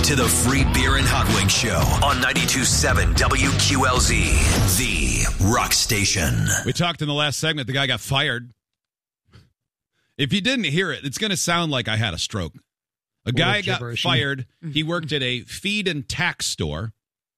to the Free Beer and Hot Wings Show on 92.7 WQLZ, the rock station. We talked in the last segment, the guy got fired. If you didn't hear it, it's going to sound like I had a stroke. A guy got fired. He worked at a feed and tax store.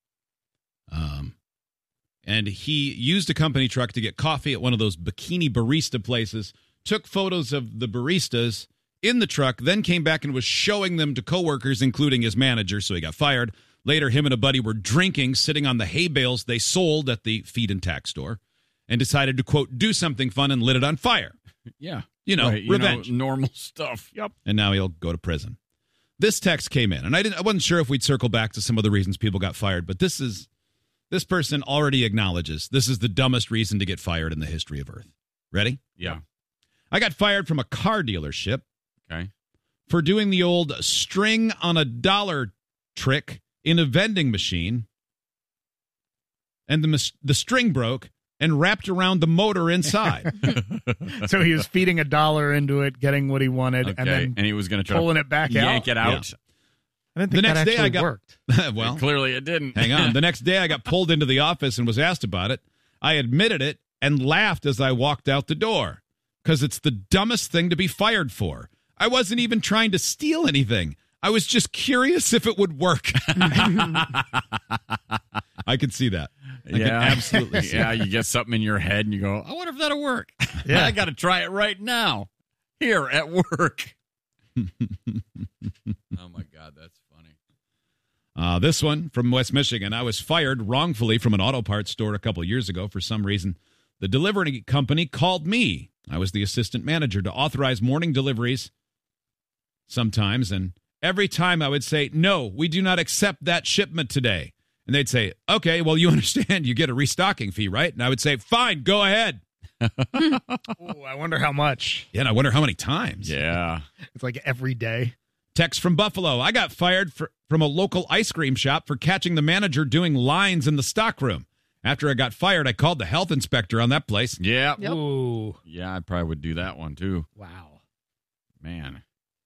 And he used a company truck to get coffee at one of those bikini barista places, took photos of the baristas in the truck, then came back and was showing them to coworkers, including his manager, so he got fired. Later, him and a buddy were drinking, sitting on the hay bales they sold at the feed and tax store, and decided to, quote, do something fun and lit it on fire. Yeah. You know, right, revenge. Normal stuff. Yep. And now he'll go to prison. This text came in, and I wasn't sure if we'd circle back to some of the reasons people got fired, but this person already acknowledges this is the dumbest reason to get fired in the history of Earth. Ready? Yeah. I got fired from a car dealership. Okay. For doing the old string on a dollar trick in a vending machine. And the string broke and wrapped around the motor inside. So he was feeding $1 into it, getting what he wanted, and he was going to try pulling it back yank it out. Yeah. I didn't think the next that day actually I got worked. Well, clearly it didn't. Hang on. The next day I got pulled into the office and was asked about it. I admitted it and laughed as I walked out the door because it's the dumbest thing to be fired for. I wasn't even trying to steal anything. I was just curious if it would work. I could see that. I could absolutely see that. You get something in your head and you go, I wonder if that'll work. Yeah. I got to try it right now here at work. Oh, my God, that's funny. This one from West Michigan. I was fired wrongfully from an auto parts store a couple of years ago for some reason. The delivery company called me. I was the assistant manager to authorize morning deliveries sometimes, and every time I would say, no, we do not accept that shipment today. And they'd say, okay, well, you understand you get a restocking fee, right? And I would say, fine, go ahead. Ooh, I wonder how much. Yeah, and I wonder how many times. Yeah. It's like every day. Text from Buffalo. I got fired from a local ice cream shop for catching the manager doing lines in the stockroom. After I got fired, I called the health inspector on that place. Yeah. Yep. Ooh. Yeah, I probably would do that one, too. Wow. Man.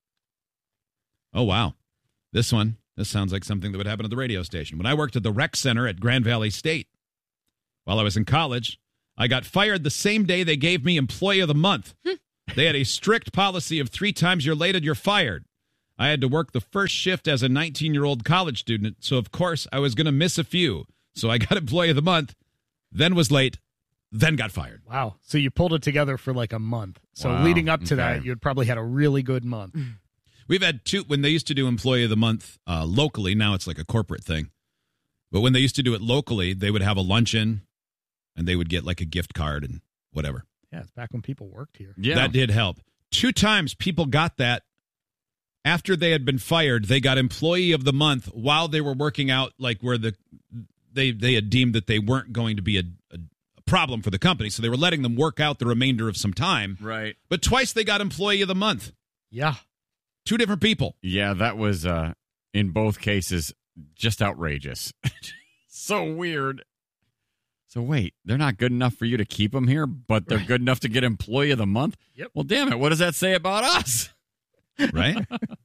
Oh, wow. This sounds like something that would happen at the radio station. When I worked at the rec center at Grand Valley State, while I was in college, I got fired the same day they gave me Employee of the Month. They had a strict policy of 3 times you're late and you're fired. I had to work the first shift as a 19-year-old college student, so of course I was going to miss a few. So I got Employee of the Month, then was late, then got fired. Wow. So you pulled it together for like a month. So leading up to that, you had probably had a really good month. We've had 2, when they used to do Employee of the Month locally, now it's like a corporate thing. But when they used to do it locally, they would have a luncheon, and they would get like a gift card and whatever. Yeah, it's back when people worked here. Yeah. That did help. 2 times people got that after they had been fired. They got Employee of the Month while they were working out, like where they had deemed that they weren't going to be a problem for the company. So they were letting them work out the remainder of some time. Right. But twice they got Employee of the Month. Yeah. 2 different people. Yeah, that was, in both cases, just outrageous. So weird. So wait, they're not good enough for you to keep them here, but they're good enough to get Employee of the Month? Yep. Well, damn it, what does that say about us? Right?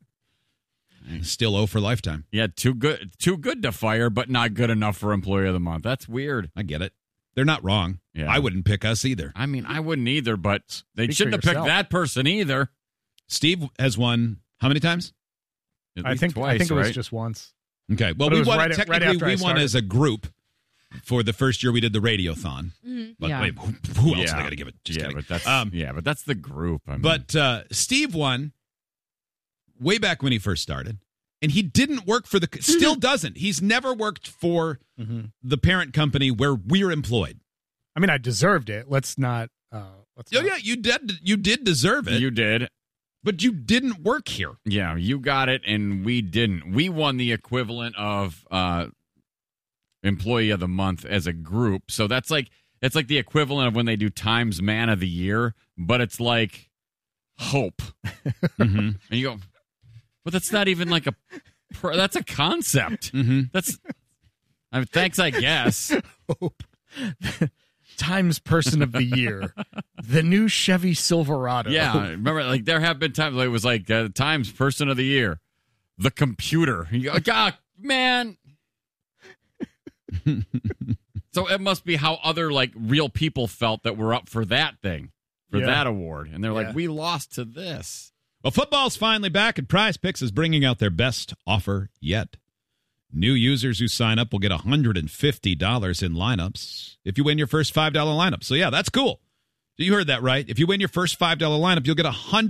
Still owe for lifetime. Yeah, too good to fire, but not good enough for Employee of the Month. That's weird. I get it. They're not wrong. Yeah. I wouldn't pick us either. I mean, I wouldn't either, but they Speak shouldn't have for picked yourself. that person either. Steve has won how many times? At I least think twice, it was right? just once. Okay. Well, But it we was won. right Technically, after I we won started. as a group for the first year we did the radiothon. But Yeah. wait, who else are they going to give it? Just yeah, kidding. but that's but that's the group. I mean, But Steve won way back when he first started, and he didn't work for still doesn't. He's never worked for the parent company where we're employed. I mean, I deserved it. Let's not. Yeah, you did deserve it. you did. But you didn't work here. Yeah, you got it, and we didn't. We won the equivalent of Employee of the Month as a group. So it's like the equivalent of when they do Times Man of the Year, but it's like hope. And you go, but that's not even like that's a concept. That's thanks, I guess. Hope. Times Person of the Year, the new Chevy Silverado. Yeah, remember, like there have been times like it was like Times Person of the Year, the computer. You're like, oh, man. So it must be how other real people felt that were up for that thing, for that award. And they're like, we lost to this. Well, football's finally back, and Prize Picks is bringing out their best offer yet. New users who sign up will get $150 in lineups if you win your first $5 lineup. So, yeah, that's cool. So you heard that right. If you win your first $5 lineup, you'll get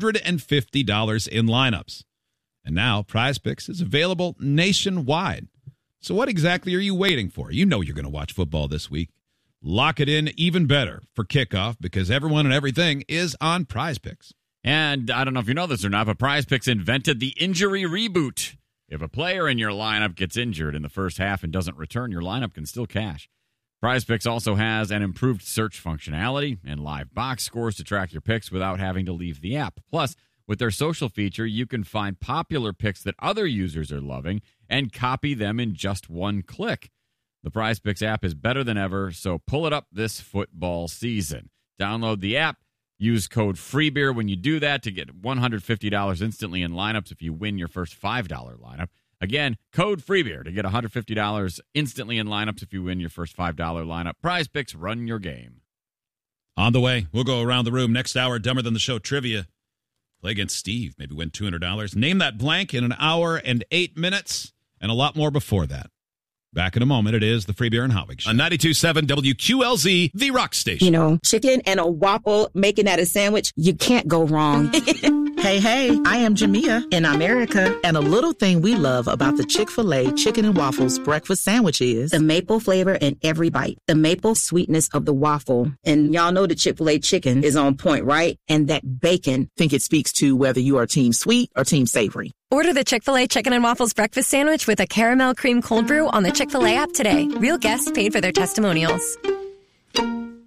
$150 in lineups. And now Prize Picks is available nationwide. So what exactly are you waiting for? You know you're going to watch football this week. Lock it in even better for kickoff because everyone and everything is on Prize Picks. And I don't know if you know this or not, but Prize Picks invented the injury reboot. If a player in your lineup gets injured in the first half and doesn't return, your lineup can still cash. Prize Picks also has an improved search functionality and live box scores to track your picks without having to leave the app. Plus, with their social feature, you can find popular picks that other users are loving and copy them in just one click. The Prize Picks app is better than ever, so pull it up this football season. Download the app. Use code FREEBEER when you do that to get $150 instantly in lineups if you win your first $5 lineup. Again, code FREEBEER to get $150 instantly in lineups if you win your first $5 lineup. Prize Picks, run your game. On the way, we'll go around the room. Next hour, Dumber Than the Show trivia. Play against Steve, maybe win $200. Name that blank in an hour and 8 minutes, and a lot more before that. Back in a moment, it is the Free Beer and Hot Wings Show. On 92.7 WQLZ, the Rock Station. You know, chicken and a waffle, making that a sandwich, you can't go wrong. Hey, I am Jamia in America. And a little thing we love about the Chick-fil-A Chicken and Waffles breakfast sandwich is the maple flavor in every bite, the maple sweetness of the waffle. And y'all know the Chick-fil-A chicken is on point, right? And that bacon. Think it speaks to whether you are team sweet or team savory. Order the Chick-fil-A Chicken and Waffles breakfast sandwich with a caramel cream cold brew on the Chick-fil-A app today. Real guests paid for their testimonials. And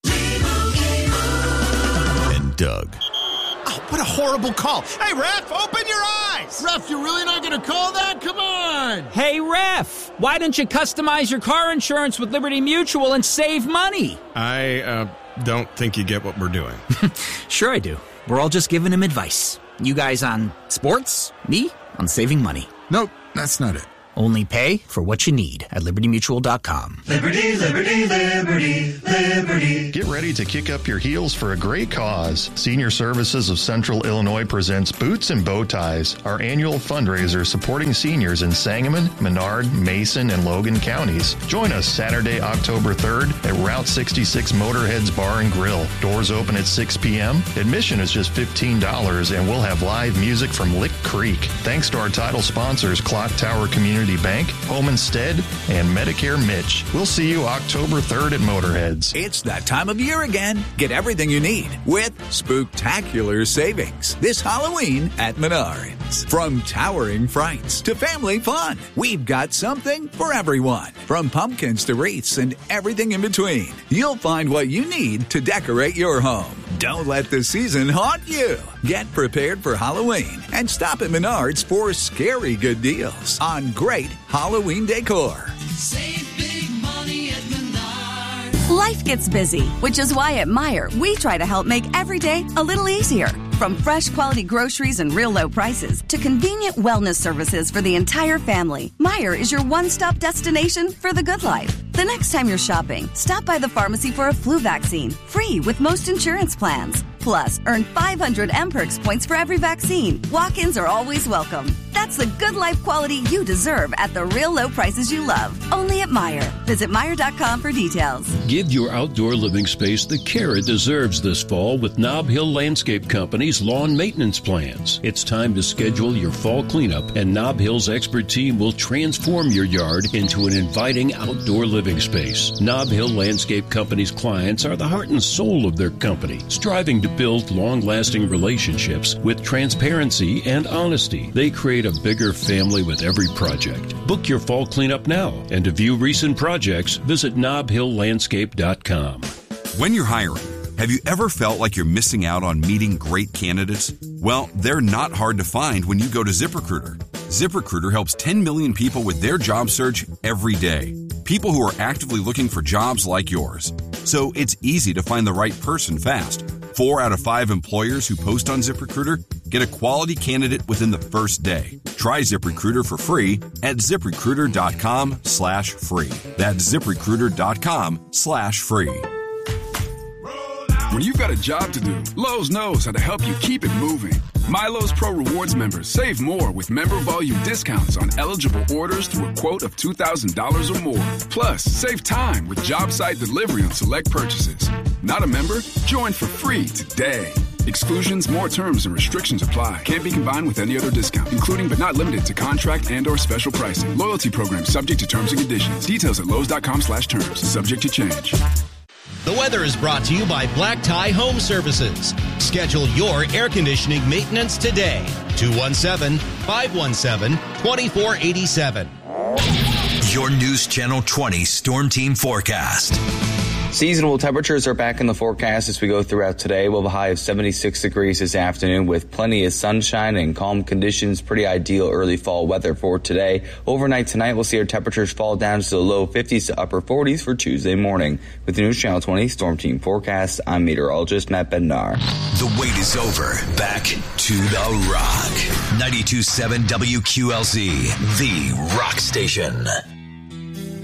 Doug. Oh, what a horrible call. Hey, ref, open your eyes. Ref, you're really not going to call that? Come on. Hey, ref, why don't you customize your car insurance with Liberty Mutual and save money? I don't think you get what we're doing. Sure I do. We're all just giving him advice. You guys on sports, me on saving money. Nope, that's not it. Only pay for what you need at LibertyMutual.com. Liberty, liberty, liberty, liberty. Get ready to kick up your heels for a great cause. Senior Services of Central Illinois presents Boots and Bow Ties, our annual fundraiser supporting seniors in Sangamon, Menard, Mason, and Logan counties. Join us Saturday, October 3rd at Route 66 Motorhead's Bar and Grill. Doors open at 6 p.m. Admission is just $15, and we'll have live music from Lick Creek. Thanks to our title sponsors, Clock Tower Community Bank, Home Instead, and Medicare Mitch. We'll see you October 3rd at Motorheads. It's that time of year again. Get everything you need with Spooktacular Savings this Halloween at Menards. From towering frights to family fun, we've got something for everyone. From pumpkins to wreaths and everything in between, you'll find what you need to decorate your home. Don't let the season haunt you. Get prepared for Halloween and stop at Menards for scary good deals on great Halloween decor. Save big money at Menards. Life gets busy, which is why at Meijer, we try to help make every day a little easier. From fresh quality groceries and real low prices to convenient wellness services for the entire family, Meijer is your one-stop destination for the good life. The next time you're shopping, stop by the pharmacy for a flu vaccine, free with most insurance plans. Plus, earn 500 MPerks points for every vaccine. Walk-ins are always welcome. That's the good life quality you deserve at the real low prices you love. Only at Meijer. Visit Meijer.com for details. Give your outdoor living space the care it deserves this fall with Nob Hill Landscape Company's lawn maintenance plans. It's time to schedule your fall cleanup, and Nob Hill's expert team will transform your yard into an inviting outdoor living space. Nob Hill Landscape Company's clients are the heart and soul of their company, striving to build long-lasting relationships with transparency and honesty. They create a bigger family with every project. Book your fall cleanup now, and to view recent projects, visit knobhilllandscape.com. When you're hiring, have you ever felt like you're missing out on meeting great candidates? Well, they're not hard to find when you go to ZipRecruiter. ZipRecruiter helps 10 million people with their job search every day. People who are actively looking for jobs like yours. So it's easy to find the right person fast. 4 out of 5 employers who post on ZipRecruiter get a quality candidate within the first day. Try ZipRecruiter for free at ZipRecruiter.com/free. That's ZipRecruiter.com/free. When you've got a job to do, Lowe's knows how to help you keep it moving. MyLowe's Pro Rewards members save more with member volume discounts on eligible orders through a quote of $2,000 or more. Plus, save time with job site delivery on select purchases. Not a member? Join for free today. Exclusions, more terms, and restrictions apply. Can't be combined with any other discount, including but not limited to contract and or special pricing. Loyalty program subject to terms and conditions. Details at Lowe's.com/terms. Subject to change. The weather is brought to you by Black Tie Home Services. Schedule your air conditioning maintenance today. 217-517-2487. Your News Channel 20 Storm Team forecast. Seasonable temperatures are back in the forecast as we go throughout today. We'll have a high of 76 degrees this afternoon with plenty of sunshine and calm conditions. Pretty ideal early fall weather for today. Overnight tonight, we'll see our temperatures fall down to the low 50s to upper 40s for Tuesday morning. With the News Channel 20 Storm Team forecast, I'm meteorologist Matt Bednar. The wait is over. Back to the Rock. 92.7 WQLZ, the Rock Station.